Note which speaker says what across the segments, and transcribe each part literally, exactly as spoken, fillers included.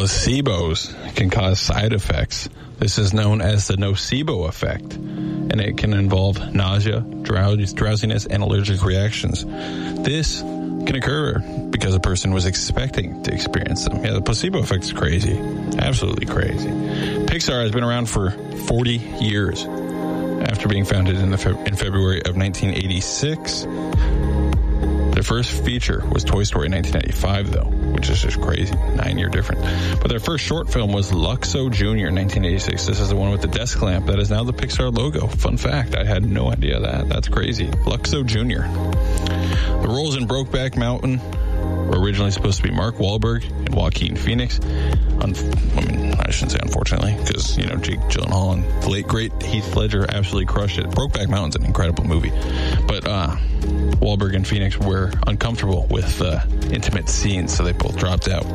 Speaker 1: placebos can cause side effects. This is known as the nocebo effect, and it can involve nausea, drowsiness, and allergic reactions. This can occur because a person was expecting to experience them. Yeah, the placebo effect is crazy. Absolutely crazy. Pixar has been around for forty years after being founded in, the Fe- in February of nineteen eighty-six. Their first feature was Toy Story in nineteen ninety-five, though, which is just crazy. Nine-year difference. But their first short film was Luxo Junior in nineteen eighty-six. This is the one with the desk lamp that is now the Pixar logo. Fun fact, I had no idea that. That's crazy. Luxo Junior The roles in Brokeback Mountain were originally supposed to be Mark Wahlberg and Joaquin Phoenix. Un- I mean, I shouldn't say unfortunately, because, you know, Jake Gyllenhaal and the late, great Heath Ledger absolutely crushed it. Brokeback Mountain's an incredible movie. But uh, Wahlberg and Phoenix were uncomfortable with uh, intimate scenes, so they both dropped out.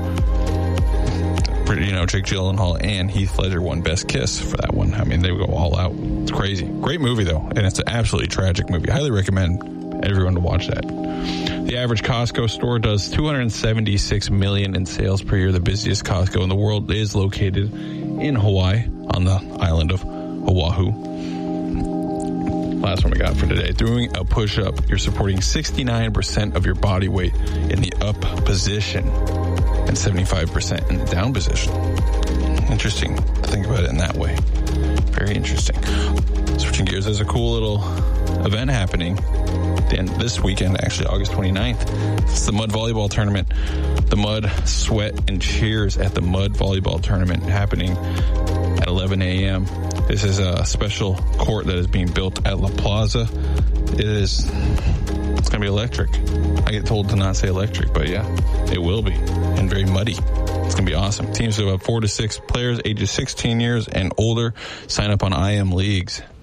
Speaker 1: You know, Jake Gyllenhaal and Heath Ledger won Best Kiss for that one. I mean, they would go all out. It's crazy. Great movie, though, and it's an absolutely tragic movie. Highly recommend everyone to watch that. The average Costco store does two hundred seventy-six million dollars in sales per year. The busiest Costco in the world is located in Hawaii on the island of Oahu. Last one we got for today. Doing a push-up, you're supporting sixty-nine percent of your body weight in the up position and seventy-five percent in the down position. Interesting to think about it in that way. Very interesting. Switching gears, there's a cool little event happening and this weekend, actually, August twenty-ninth. It's the Mud Volleyball Tournament. The Mud, Sweat, and Cheers at the Mud Volleyball Tournament happening at eleven a.m. This is a special court that is being built at La Plaza. It is, it's going to be electric. I get told to not say electric, but yeah, it will be. And very muddy. It's going to be awesome. Teams of about four to six players, ages sixteen years and older. Sign up on I M Leagues.